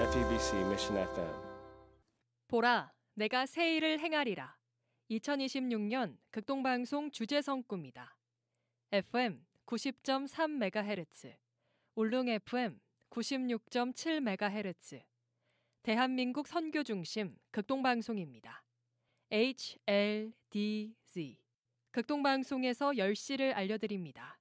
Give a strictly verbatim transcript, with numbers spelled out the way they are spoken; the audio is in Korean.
아르티비씨 Mission 에프엠. 보라, 내가 새 일을 행하리라. 이천이십육 년 극동방송 주제성 꿈이다. 에프엠 구십 점 삼 메가헤르츠, 울릉 에프엠 구십육 점 칠 메가헤르츠, 대한민국 선교 중심 극동방송입니다. 에이치 엘 디 지, 극동방송에서 열 시를 알려드립니다.